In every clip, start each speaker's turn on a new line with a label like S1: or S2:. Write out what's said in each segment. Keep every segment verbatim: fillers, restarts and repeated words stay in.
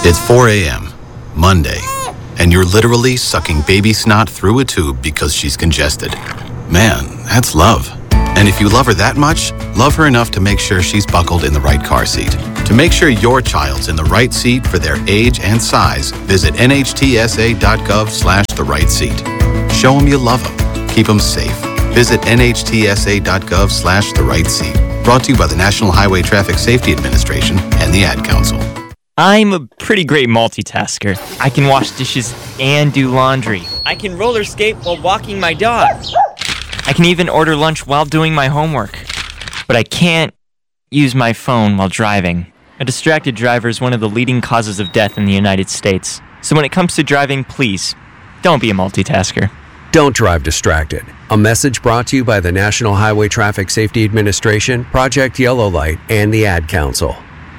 S1: It's four a.m., Monday, and you're literally sucking baby snot through a tube because she's congested. Man, that's love. And if you love her that much, love her enough to make sure she's buckled in the right car seat. To make sure your child's in the right seat for their age and size, visit N H T S A dot gov slash the right seat. Show them you love them. Keep them safe. Visit N H T S A dot gov slash the right seat. Brought to you by the National Highway Traffic Safety Administration and the Ad Council.
S2: I'm a pretty great multitasker. I can wash dishes and do laundry. I can roller skate while walking my dog. I can even order lunch while doing my homework. But I can't use my phone while driving. A distracted driver is one of the leading causes of death in the United States. So when it comes to driving, please, don't be a multitasker.
S3: Don't drive distracted. A message brought to you by the National Highway Traffic Safety Administration, Project Yellow Light, and the Ad Council.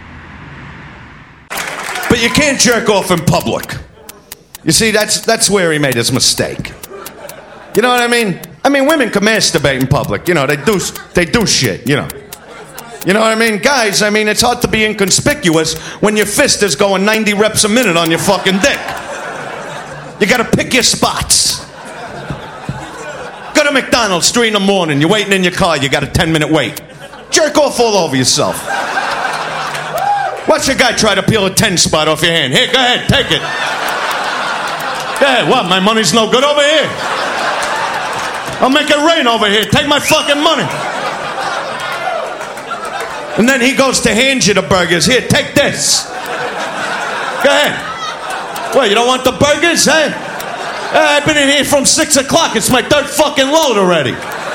S4: But you can't jerk off in public. You see, that's that's where he made his mistake. You know what I mean? I mean, women can masturbate in public. You know, they do they do shit, you know. You know what I mean? Guys, I mean, it's hard to be inconspicuous when your fist is going ninety reps a minute on your fucking dick. You gotta pick your spots. Go to McDonald's, three in the morning, you're waiting in your car, you got a ten minute wait. Jerk off all over yourself. Watch a guy try to peel a ten spot off your hand. Here, go ahead, take it. Go ahead, what, my money's no good over here? I'll make it rain over here, take my fucking money. And then he goes to hand you the burgers. Here, take this. Go ahead. Well, you don't want the burgers, eh? Uh, I've been in here from six o'clock. It's my third fucking load already.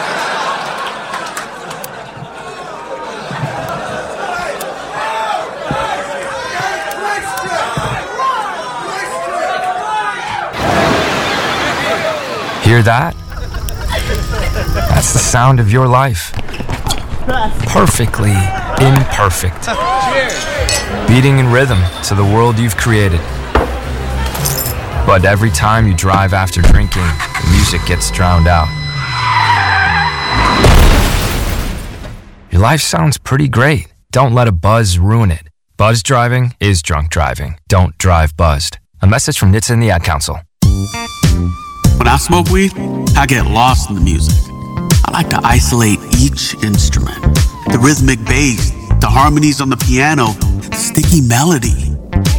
S5: Hear that? That's the sound of your life. Perfectly imperfect. Beating in rhythm to the world you've created. But every time you drive after drinking, the music gets drowned out. Your life sounds pretty great. Don't let a buzz ruin it. Buzz driving is drunk driving. Don't drive buzzed. A message from N H T S A and the Ad Council.
S6: When I smoke weed, I get lost in the music. I like to isolate each instrument. The rhythmic bass, the harmonies on the piano, the sticky melody.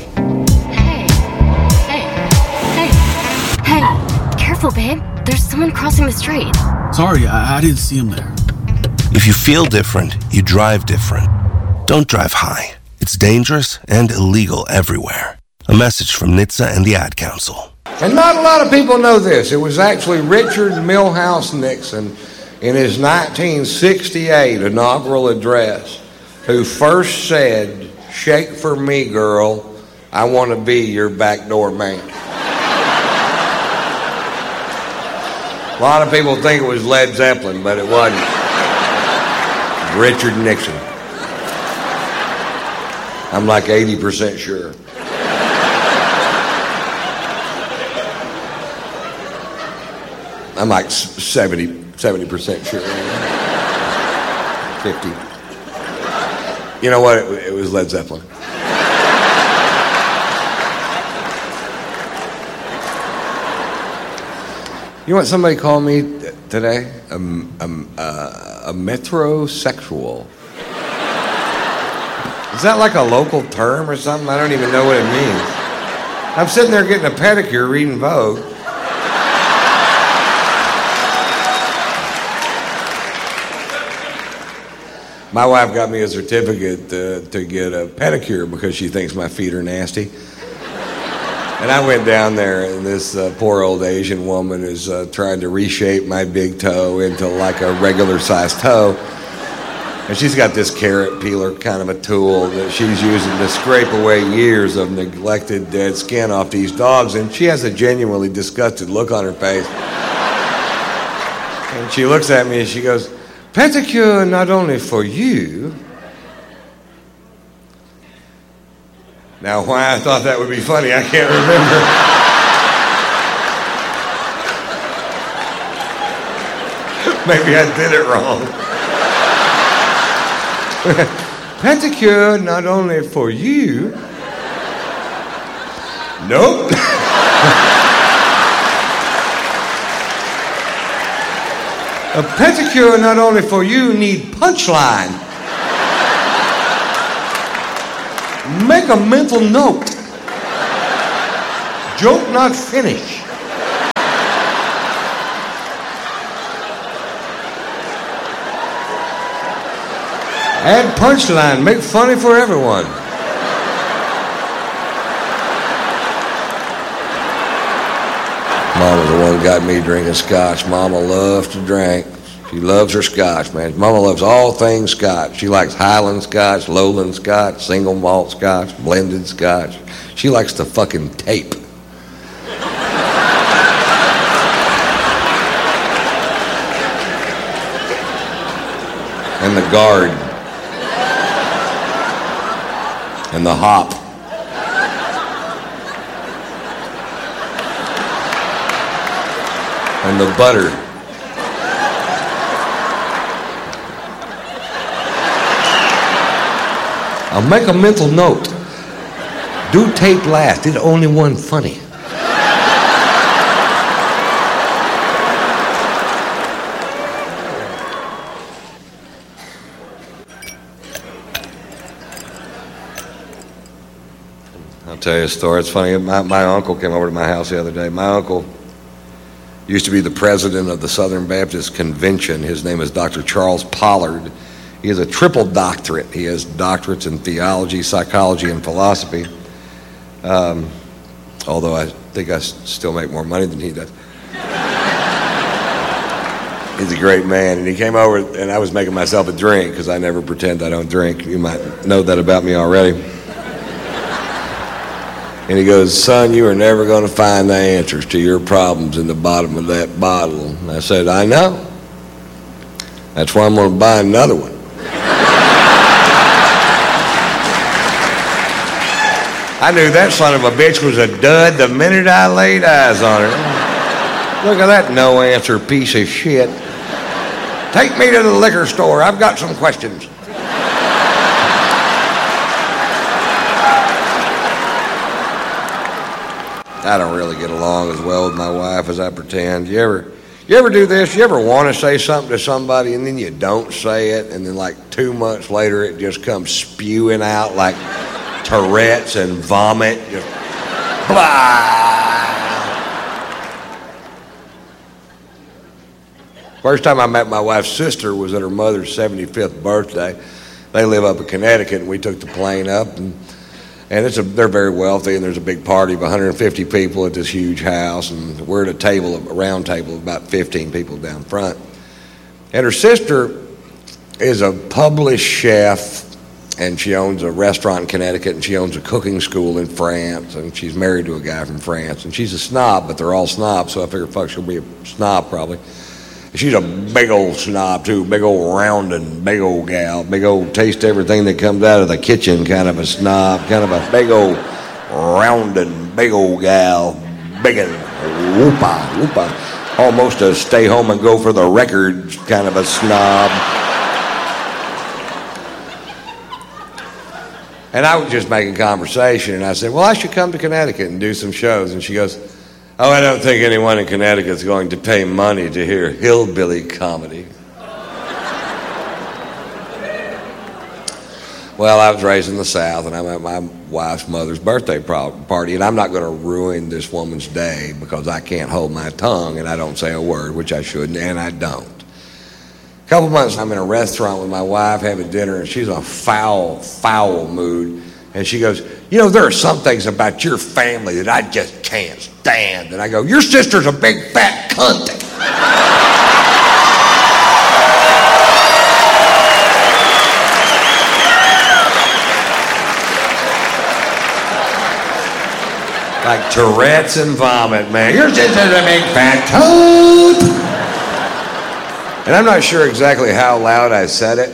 S7: Careful, babe. There's someone crossing the street.
S6: Sorry, I, I didn't see him there.
S8: If you feel different, you drive different. Don't drive high. It's dangerous and illegal everywhere. A message from N H T S A and the Ad Council.
S9: And not a lot of people know this. It was actually Richard Milhous Nixon in his nineteen sixty-eight inaugural address who first said, "Shake for me, girl. I want to be your backdoor man." A lot of people think it was Led Zeppelin, but it wasn't. Richard Nixon. I'm like eighty percent sure. I'm like seventy, seventy percent sure. fifty. You know what? It, it was Led Zeppelin. You know what somebody called me t- today? A, a, a, a metrosexual. Is that like a local term or something? I don't even know what it means. I'm sitting there getting a pedicure reading Vogue. My wife got me a certificate uh, to get a pedicure because she thinks my feet are nasty. And I went down there, and this uh, poor old Asian woman is uh, trying to reshape my big toe into like a regular-sized toe. And she's got this carrot peeler kind of a tool that she's using to scrape away years of neglected dead skin off these dogs. And she has a genuinely disgusted look on her face. And she looks at me and she goes, "Pedicure not only for you." Now, why I thought that would be funny, I can't remember. Maybe I did it wrong. Pedicure not only for you, Nope. A pedicure not only for you need punchline. Make a mental note. Joke not finish. Add punchline. Make funny for everyone. Mama's the one who got me drinking scotch. Mama loves to drink. She loves her scotch, man. Mama loves all things scotch. She likes Highland scotch, Lowland scotch, single malt scotch, blended scotch. She likes to fucking tape. And the guard. And the hop. And the butter. I'll make a mental note. Do tape last. It's only one funny. I'll tell you a story. It's funny. My, my uncle came over to my house the other day. My uncle used to be the president of the Southern Baptist Convention. His name is Doctor Charles Pollard. He has a triple doctorate. He has doctorates in theology, psychology, and philosophy. Um, although I think I still make more money than he does. He's a great man. And he came over, and I was making myself a drink because I never pretend I don't drink. You might know that about me already. And he goes, son, you are never going to find the answers to your problems in the bottom of that bottle. And I said, I know. That's why I'm going to buy another one. I knew that son of a bitch was a dud the minute I laid eyes on her. Look at that no-answer piece of shit. Take me to the liquor store. I've got some questions. I don't really get along as well with my wife as I pretend. You ever, you ever do this? You ever want to say something to somebody and then you don't say it, and then like two months later it just comes spewing out like Tourette's and vomit? Just blah. First time I met my wife's sister was at her mother's seventy-fifth birthday. They live up in Connecticut, and we took the plane up, and And it's a, they're very wealthy, and there's a big party of one hundred fifty people at this huge house, and we're at a table, a round table of about fifteen people down front. And her sister is a published chef, and she owns a restaurant in Connecticut, and she owns a cooking school in France, and she's married to a guy from France. And she's a snob, but they're all snobs, so I figured, fuck, she'll be a snob probably. She's a big old snob too, big old rounding, big old gal, big old taste everything that comes out of the kitchen kind of a snob, kind of a big old rounding, big old gal, big and whoopa, whoopa, almost a stay home and go for the records kind of a snob. And I was just making conversation, and I said, well, I should come to Connecticut and do some shows. And she goes, oh, I don't think anyone in Connecticut is going to pay money to hear hillbilly comedy. Well, I was raised in the South, and I'm at my wife's mother's birthday party, and I'm not going to ruin this woman's day because I can't hold my tongue and I don't say a word, which I shouldn't, and I don't. A couple months, I'm in a restaurant with my wife having dinner, and she's in a foul, foul mood. And she goes, you know, there are some things about your family that I just can't stand. And I go, your sister's a big fat cunt. Like Tourette's and vomit, man. Your sister's a big fat cunt. And I'm not sure exactly how loud I said it,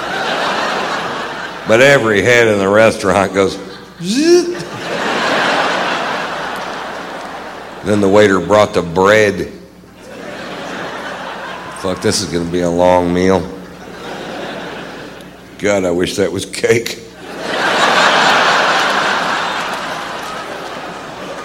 S9: but every head in the restaurant goes, zit. Then the waiter brought the bread. Fuck, this is going to be a long meal. God, I wish that was cake.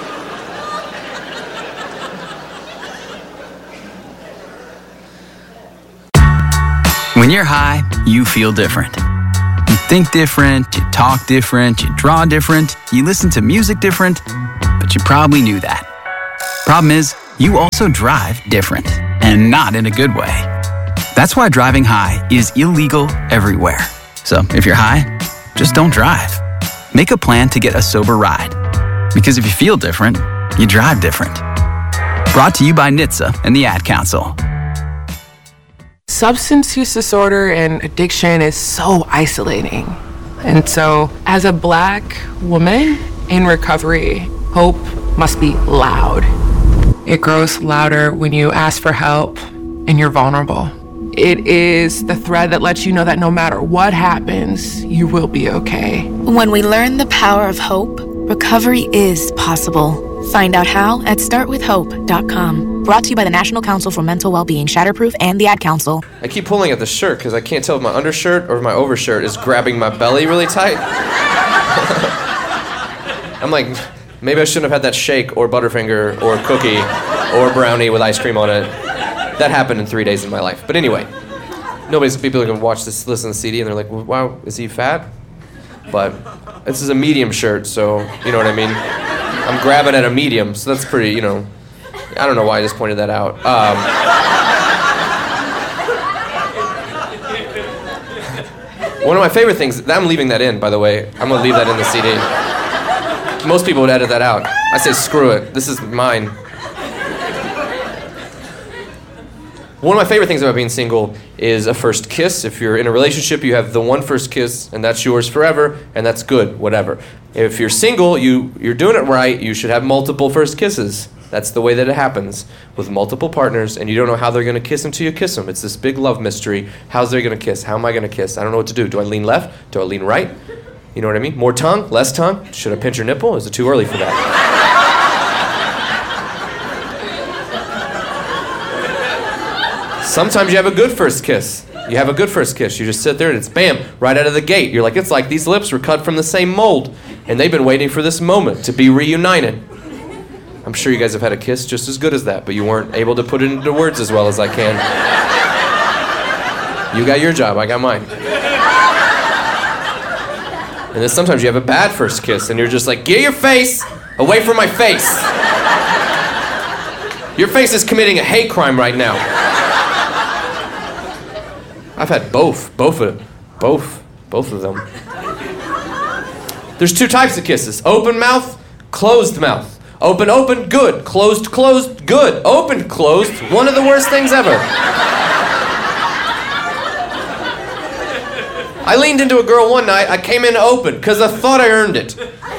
S10: you're high, you feel different. You think different, you talk different, you draw different, you listen to music different, but you probably knew that. Problem is, you also drive different, and not in a good way. That's why driving high is illegal everywhere. So if you're high, just don't drive. Make a plan to get a sober ride. Because if you feel different, you drive different. Brought to you by N H T S A and the Ad Council.
S11: Substance use disorder and addiction is so isolating. And so, as a Black woman in recovery, hope must be loud. It grows louder when you ask for help and you're vulnerable. It is the thread that lets you know that no matter what happens, you will be okay.
S12: When we learn the power of hope, recovery is possible. Find out how at start with hope dot com. Brought to you by the National Council for Mental Wellbeing, Shatterproof, and the Ad Council.
S13: I keep pulling at the shirt because I can't tell if my undershirt or if my overshirt is grabbing my belly really tight. I'm like, maybe I shouldn't have had that shake or Butterfinger or cookie or brownie with ice cream on it. That happened in three days of my life. But anyway, nobody's people are gonna watch this, listen to the C D, and they're like, wow, is he fat? But this is a medium shirt, so you know what I mean? I'm grabbing at a medium, so that's pretty, you know, I don't know why I just pointed that out. Um, one of my favorite things, I'm leaving that in, by the way. I'm gonna leave that in the C D. Most people would edit that out. I say, screw it, this is mine. One of my favorite things about being single is a first kiss. If you're in a relationship, you have the one first kiss, and that's yours forever, and that's good, whatever. If you're single, you, you're doing it right, you should have multiple first kisses. That's the way that it happens with multiple partners, and you don't know how they're going to kiss until you kiss them. It's this big love mystery. How's they going to kiss? How am I going to kiss? I don't know what to do. Do I lean left? Do I lean right? You know what I mean? More tongue? Less tongue? Should I pinch your nipple? Is it too early for that? Sometimes you have a good first kiss. You have a good first kiss. You just sit there and it's bam, right out of the gate. You're like, it's like these lips were cut from the same mold, and they've been waiting for this moment to be reunited. I'm sure you guys have had a kiss just as good as that, but you weren't able to put it into words as well as I can. You got your job, I got mine. And then sometimes you have a bad first kiss, and you're just like, get your face away from my face. Your face is committing a hate crime right now. I've had both, both of them, both, both of them. There's two types of kisses, open mouth, closed mouth. Open, open, good. Closed, closed, good. Open, closed, one of the worst things ever. I leaned into a girl one night, I came in open, because I thought I earned it.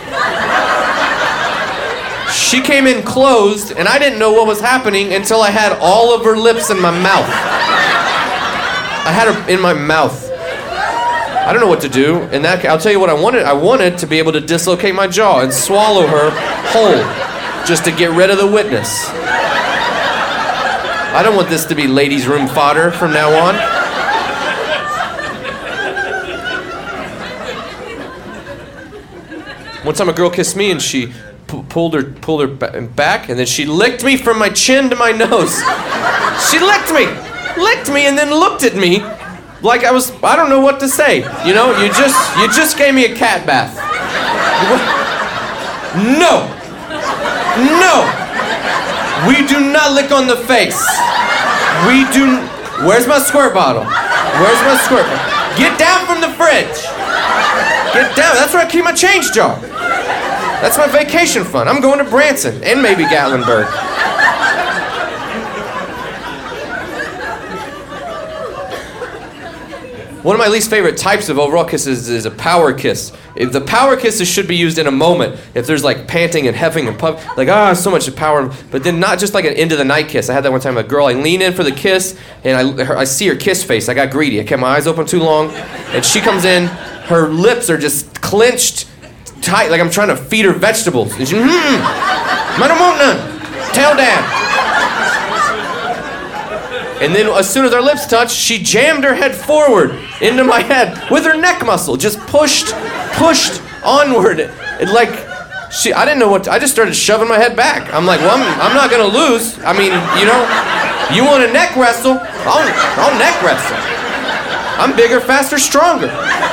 S13: She came in closed, and I didn't know what was happening until I had all of her lips in my mouth. I had her in my mouth. I don't know what to do. In that, I'll tell you what I wanted. I wanted to be able to dislocate my jaw and swallow her whole, just to get rid of the witness. I don't want this to be ladies' room fodder from now on. One time a girl kissed me and she p- pulled her pulled her ba- back, and then she licked me from my chin to my nose. She licked me. licked me and then looked at me like I was, I don't know what to say. You know, you just, you just gave me a cat bath. No. No. We do not lick on the face. We do, where's my squirt bottle? Where's my squirt bottle? Get down from the fridge. Get down, that's where I keep my change jar. That's my vacation fund. I'm going to Branson and maybe Gatlinburg. One of my least favorite types of overall kisses is a power kiss. If the power kisses should be used in a moment. If there's like panting and heffing and puff, like, ah, oh, so much power, but then not just like an end of the night kiss. I had that one time with a girl, I lean in for the kiss, and I, her, I see her kiss face. I got greedy. I kept my eyes open too long, and she comes in, her lips are just clenched tight, like I'm trying to feed her vegetables. And she, hmm, I don't want none. Tell Dad. And then as soon as our lips touched, she jammed her head forward into my head with her neck muscle, just pushed, pushed onward. It like, she, I didn't know what, to, I just started shoving my head back. I'm like, well, I'm, I'm not gonna lose. I mean, you know, you want to neck wrestle, I'll, I'll neck wrestle. I'm bigger, faster, stronger.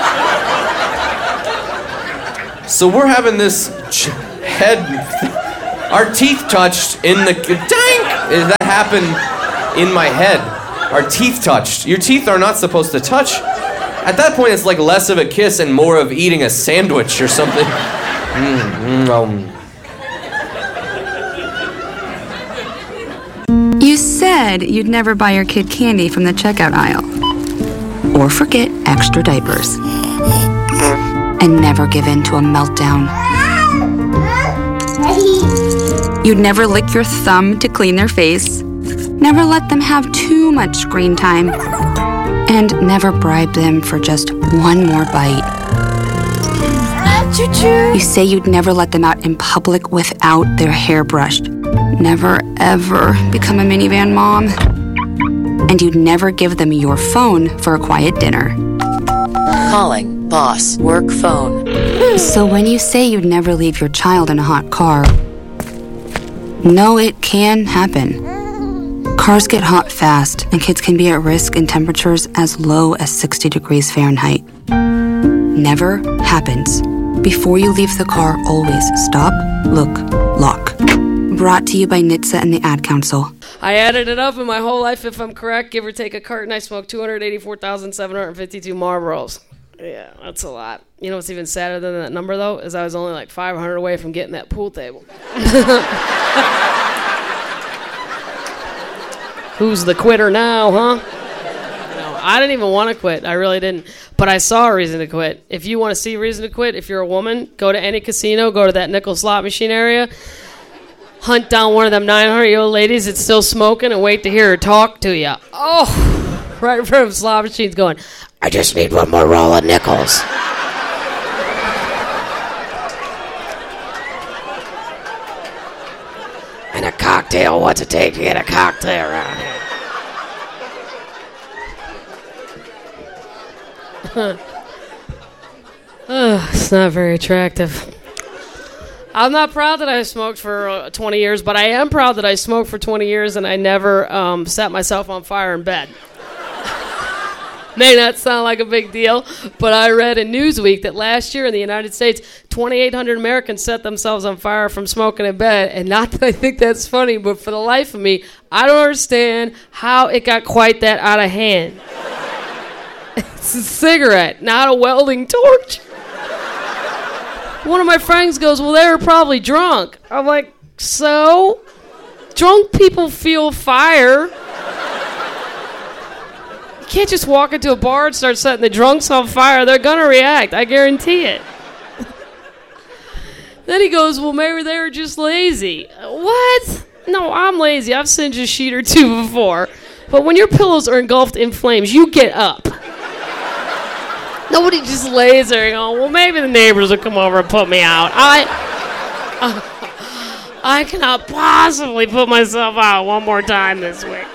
S13: So we're having this ch- head, our teeth touched in the, dank! That happened in my head. Our teeth touched. Your teeth are not supposed to touch. At that point, it's like less of a kiss and more of eating a sandwich or something. Mm, mm, um.
S14: You said you'd never buy your kid candy from the checkout aisle. Or forget extra diapers. And never give in to a meltdown. You'd never lick your thumb to clean their face. Never let them have too much screen time. And never bribe them for just one more bite. You say you'd never let them out in public without their hair brushed. Never, ever become a minivan mom. And you'd never give them your phone for a quiet dinner.
S15: Calling boss work phone.
S14: So when you say you'd never leave your child in a hot car, no, it can happen. Cars get hot fast, and kids can be at risk in temperatures as low as sixty degrees Fahrenheit. Never happens. Before you leave the car, always stop, look, lock. Brought to you by N H T S A and the Ad Council.
S16: I added it up in my whole life, if I'm correct, give or take a carton, I smoked two hundred eighty-four thousand seven hundred fifty-two Marlboros. Yeah, that's a lot. You know what's even sadder than that number, though, is I was only like five hundred away from getting that pool table. Who's the quitter now, huh? No, I didn't even want to quit. I really didn't. But I saw a reason to quit. If you want to see a reason to quit, if you're a woman, go to any casino, go to that nickel slot machine area, hunt down one of them nine hundred-year-old ladies that's still smoking and wait to hear her talk to you. Oh, right in front of slot machines going, I just need one more roll of nickels. And a cocktail. What's it take to get a cocktail around here? Oh, it's not very attractive. I'm not proud that I smoked for uh, twenty years, but I am proud that I smoked for twenty years and I never um, set myself on fire in bed. May not sound like a big deal, but I read in Newsweek that last year in the United States, twenty-eight hundred Americans set themselves on fire from smoking in bed. And not that I think that's funny, but for the life of me, I don't understand how it got quite that out of hand. It's a cigarette, not a welding torch. One of my friends goes, well, they were probably drunk. I'm like, so? Drunk people feel fire. You can't just walk into a bar and start setting the drunks on fire. They're going to react. I guarantee it. Then he goes, well, maybe they were just lazy. What? No, I'm lazy. I've singed a sheet or two before. But when your pillows are engulfed in flames, you get up. Nobody just lays there going, well, maybe the neighbors will come over and put me out. I, uh, I cannot possibly put myself out one more time this week.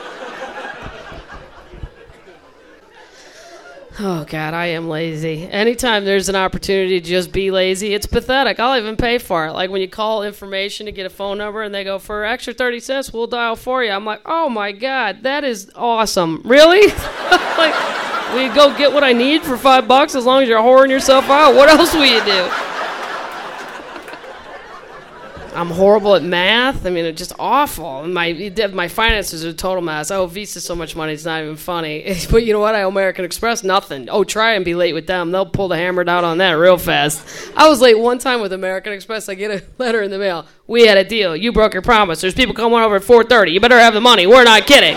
S16: Oh, God, I am lazy. Anytime there's an opportunity to just be lazy, it's pathetic. I'll even pay for it. Like when you call information to get a phone number and they go, for extra thirty cents, we'll dial for you. I'm like, oh, my God, that is awesome. Really? Like, will you go get what I need for five bucks as long as you're whoring yourself out? What else will you do? I'm horrible at math. I mean, it's just awful. My my finances are a total mess. I owe Visa so much money, it's not even funny. But you know what? I owe American Express nothing. Oh, try and be late with them. They'll pull the hammer down on that real fast. I was late one time with American Express. I get a letter in the mail. We had a deal. You broke your promise. There's people coming over at four thirty. You better have the money. We're not kidding.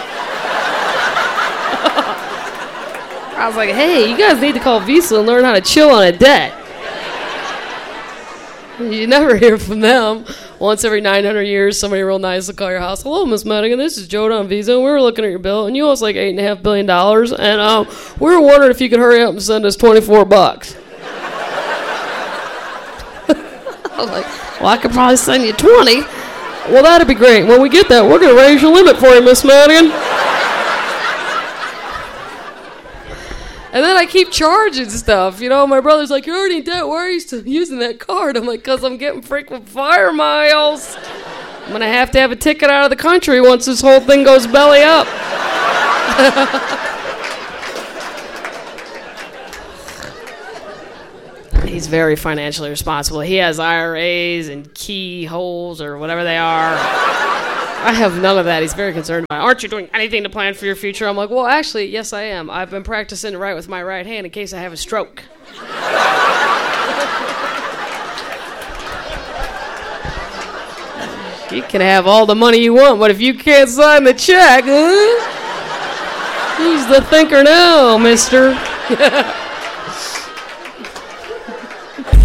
S16: I was like, hey, you guys need to call Visa and learn how to chill on a debt. You never hear from them. Once every nine hundred years, somebody real nice will call your house. Hello, Miss Madigan. This is Joe on Visa. We were looking at your bill, and you owe us like eight point five billion dollars. And um, we were wondering if you could hurry up and send us twenty-four bucks. I was like, well, I could probably send you twenty. Well, that'd be great. When we get that, we're going to raise your limit for you, Miss Madigan. And then I keep charging stuff. You know, my brother's like, you're already in debt. Why are you still using that card? I'm like, because I'm getting frequent fire miles. I'm going to have to have a ticket out of the country once this whole thing goes belly up. he's very financially responsible. He has I R As and keyholes or whatever they are. I have none of that. He's very concerned about, aren't you doing anything to plan for your future? I'm like, well, actually, yes, I am. I've been practicing to write with my right hand in case I have a stroke. You can have all the money you want, but if you can't sign the check, huh? Who's the thinker now, mister?